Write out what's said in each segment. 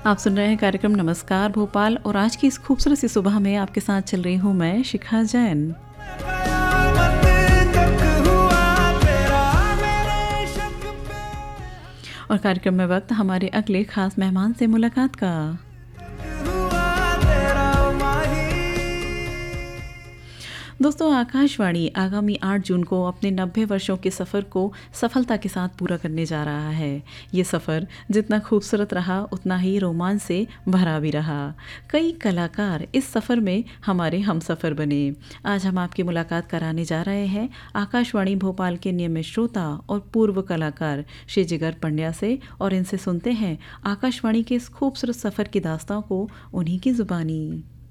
आप सुन रहे हैं कार्यक्रम नमस्कार भोपाल और आज की इस खूबसूरत सी सुबह में आपके साथ चल रही हूँ मैं शिखा जैन। और कार्यक्रम में वक्त हमारे अगले खास मेहमान से मुलाकात का। दोस्तों, आकाशवाणी आगामी 8 जून को अपने 90 वर्षों के सफ़र को सफलता के साथ पूरा करने जा रहा है। ये सफ़र जितना खूबसूरत रहा उतना ही रोमांच से भरा भी रहा। कई कलाकार इस सफ़र में हमारे हमसफ़र बने। आज हम आपकी मुलाकात कराने जा रहे हैं आकाशवाणी भोपाल के नियमित श्रोता और पूर्व कलाकार श्री जिगर पंड्या से, और इनसे सुनते हैं आकाशवाणी के इस खूबसूरत सफ़र की दास्तां को उन्हीं की ज़ुबानी।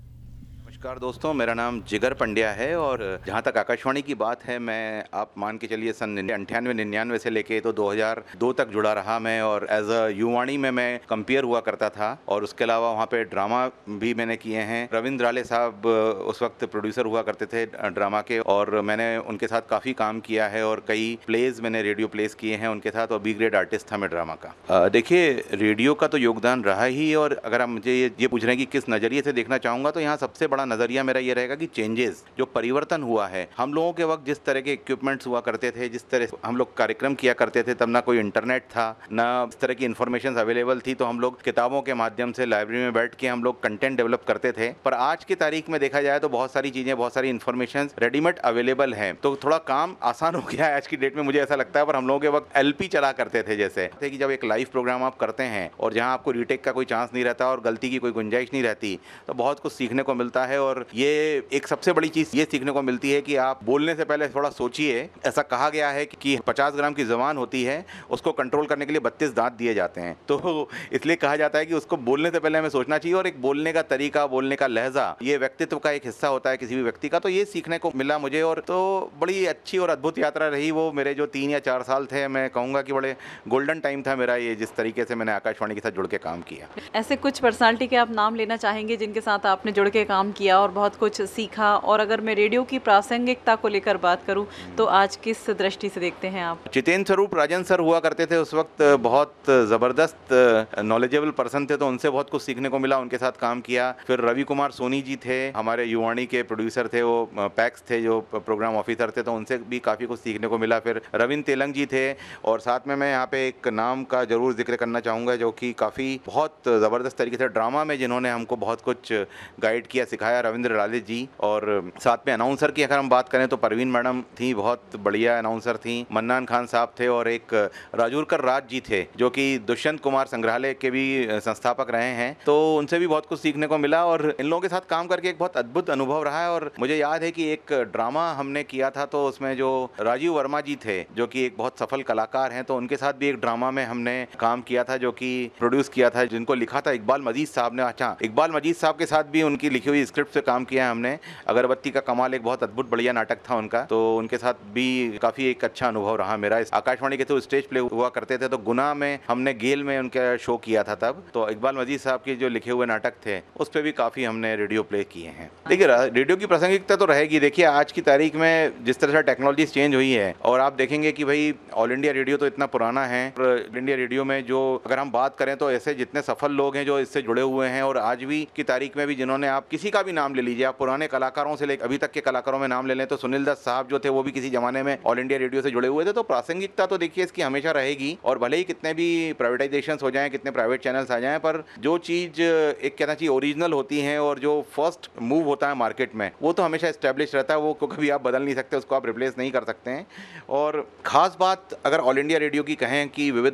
नमस्कार दोस्तों, मेरा नाम जिगर पंड्या है और जहाँ तक आकाशवाणी की बात है, मैं आप मान के चलिए सन 98-99 से लेके तो 2002 तक जुड़ा रहा मैं। और एज अ युवाणी में मैं कंपेयर हुआ करता था और उसके अलावा वहाँ पे ड्रामा भी मैंने किए हैं। रविंद्र राले साहब उस वक्त प्रोड्यूसर हुआ करते थे ड्रामा के, और मैंने उनके साथ काफ़ी काम किया है और कई प्लेज मैंने रेडियो प्लेज किए हैं उनके साथ, और बी ग्रेड आर्टिस्ट था मैं ड्रामा का। देखिए, रेडियो का तो योगदान रहा ही, और अगर आप मुझे ये पूछ रहे हैं कि किस नज़रिए से देखना चाहूँगा, तो यहाँ सबसे बड़ा नज़रिया मेरा ये रहेगा कि चेंजेस, जो परिवर्तन हुआ है। हम लोगों के वक्त जिस तरह के इक्विपमेंट्स हुआ करते थे, जिस तरह हम लोग कार्यक्रम किया करते थे, तब ना कोई इंटरनेट था, ना इस तरह की इन्फॉर्मेशन अवेलेबल थी, तो हम लोग किताबों के माध्यम से लाइब्रेरी में बैठ के हम लोग कंटेंट डेवलप करते थे। पर आज की तारीख में देखा जाए तो बहुत सारी चीज़ें, बहुत सारी इन्फॉर्मेशन रेडीमेड अवेलेबल है, तो थोड़ा काम आसान हो गया है आज की डेट में, मुझे ऐसा लगता है। पर हम लोगों के वक्त एलपी चला करते थे, जैसे कि जब एक लाइव प्रोग्राम आप करते हैं और जहाँ आपको रीटेक का कोई चांस नहीं रहता और गलती की कोई गुंजाइश नहीं रहती, तो बहुत कुछ सीखने को मिलता है। और ये एक सबसे बड़ी चीज़ ये सीखने को मिलती है कि आप बोलने से पहले थोड़ा सोचिए। ऐसा कहा गया है कि 50 ग्राम की ज़ुबान होती है, उसको कंट्रोल करने के लिए 32 दांत दिए जाते हैं, तो इसलिए कहा जाता है कि उसको बोलने से पहले हमें सोचना चाहिए। और एक बोलने का तरीका, बोलने का लहजा, ये व्यक्तित्व का एक हिस्सा होता है किसी भी व्यक्ति का। तो ये सीखने को मिला मुझे, और तो बड़ी अच्छी और अद्भुत यात्रा रही वो। मेरे जो 3 या 4 साल थे, मैं कहूँगा कि बड़े गोल्डन टाइम था मेरा ये, जिस तरीके से मैंने आकाशवाणी के साथ जुड़ के काम किया। ऐसे कुछ पर्सनालिटी के आप नाम लेना चाहेंगे जिनके साथ आपने जुड़ के काम किया और बहुत कुछ सीखा? और अगर मैं रेडियो की प्रासंगिकता को लेकर बात करूं तो आज किस दृष्टि से देखते हैं आप? जितेंद्र स्वरूप राजन सर हुआ करते थे उस वक्त, बहुत ज़बरदस्त नॉलेजेबल पर्सन थे, तो उनसे बहुत कुछ सीखने को मिला, उनके साथ काम किया। फिर रवि कुमार सोनी जी थे, हमारे युवाणी के प्रोड्यूसर थे, वो पैक्स थे जो प्रोग्राम ऑफिसर थे, तो उनसे भी काफ़ी कुछ सीखने को मिला। फिर रविंद्र तेलंग जी थे, और साथ में मैं यहाँ पे एक नाम का जरूर जिक्र करना चाहूँगा जो कि काफ़ी बहुत ज़बरदस्त तरीके से ड्रामा में जिन्होंने हमको बहुत कुछ गाइड किया, सिखाया, रविंद्र राले जी। और साथ में अनाउंसर की अगर हम बात करें तो परवीन मैडम थी, बहुत बढ़िया अनाउंसर थी। मन्नान खान साहब थे, और एक राजूरकर राज जी थे जो कि दुष्यंत कुमार संग्रहालय के भी संस्थापक रहे हैं, तो उनसे भी बहुत कुछ सीखने को मिला। और इन लोगों के साथ काम करके एक बहुत अद्भुत अनुभव रहा है। और मुझे याद है कि एक ड्रामा हमने किया था, तो उसमें जो राजीव वर्मा जी थे जो कि एक बहुत सफल कलाकार हैं, तो उनके साथ भी एक ड्रामा में हमने काम किया था, जो कि प्रोड्यूस किया था, जिनको लिखा था इकबाल मजीद साहब ने। अच्छा, इकबाल मजीद साहब के साथ भी उनकी लिखी हुई स्क्रिप्ट से काम किया है हमने। अगरबत्ती का कमाल एक बहुत अद्भुत बढ़िया नाटक था उनका, तो उनके साथ भी काफ़ी एक अच्छा अनुभव रहा मेरा। इस आकाशवाणी के थ्रू स्टेज प्ले हुआ करते थे, तो गुना में हमने गेल में उनका शो किया था तब, तो इकबाल मजीद साहब के जो लिखे हुए नाटक थे उस पर भी काफ़ी हमने रेडियो प्ले किए हैं। देखिए, रेडियो की प्रासंगिकता तो रहेगी। देखिए, आज की तारीख में जिस तरह से टेक्नोलॉजी चेंज हुई है, और आप देखेंगे कि भाई ऑल इंडिया रेडियो तो इतना पुराना है, ऑल इंडिया रेडियो में जो अगर हम बात करें तो ऐसे जितने सफल लोग हैं जो इससे जुड़े हुए हैं, और आज भी की तारीख में भी जिन्होंने, आप किसी का भी नाम ले लीजिए, आप पुराने कलाकारों से लेकर अभी तक के कलाकारों में नाम ले लें, तो सुनील दत्त साहब जो थे वो भी किसी जमाने में ऑल इंडिया रेडियो से जुड़े हुए थे। तो प्रासंगिकता तो देखिए इसकी हमेशा रहेगी, और भले ही कितने भी प्राइवेटाइजेशन हो जाएं, कितने प्राइवेट चैनल्स आ जाएं, पर जो चीज़ एक कहना चाहिए ओरिजिनल होती है और जो फर्स्ट मूव होता है मार्केट में, वो तो हमेशा एस्टेब्लिश रहता है, वो कभी आप बदल नहीं सकते, उसको आप रिप्लेस नहीं कर सकते हैं। और ख़ास बात अगर ऑल इंडिया रेडियो की कहें कि विविध